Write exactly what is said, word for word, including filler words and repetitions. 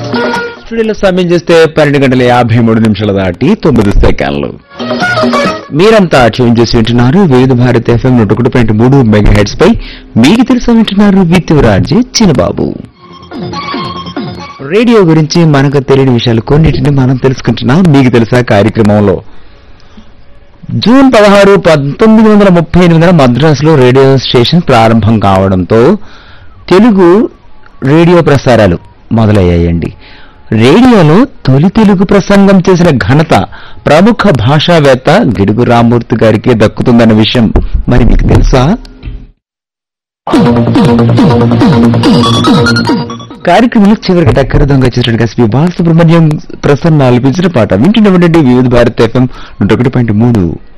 స్టూడియోలో సమయం చేస్తే పన్నెండు గంటల యాభై మూడు నిమిషాల దాటి తొమ్మిది సెకండ్లు. మీరంతా ట్యూన్ చేసి వింటున్నారు వివిధ భారత్ ఎఫ్ఎం నూట ఒకటి పాయింట్ మూడు మెగా హెడ్స్ పై. మీకు తెలుసా వింటున్నారు విత్యురాజీ చిన్నబాబు. రేడియో గురించి మనకు తెలియని విషయాలు కొన్నిటిని మనం తెలుసుకుంటున్నాం మీకు తెలుసా కార్యక్రమంలో. జూన్ పదహారు పంతొమ్మిది వందల ముప్పై ఎనిమిదిన మద్రాసులో రేడియో స్టేషన్ ప్రారంభం కావడంతో తెలుగు రేడియో ప్రసారాలు మొదలయ్యాయండి. రేడియోలో తొలి తెలుగు ప్రసంగం చేసిన ఘనత ప్రముఖ భాషావేత్త గిడుగు రామ్మూర్తి గారికి దక్కుతుందన్న విషయం మరి మీకు తెలుసా? కార్యక్రమంలో చివరికి టక్కర దొంగ చేసినట్టుగా ఎస్పీ బాలసుబ్రహ్మణ్యం ప్రసన్న ఆలపించిన పాట వింటున్నటువంటి వివిధ భారత్ ఎఫ్ఎం నూట ఒకటి పాయింట్ మూడు.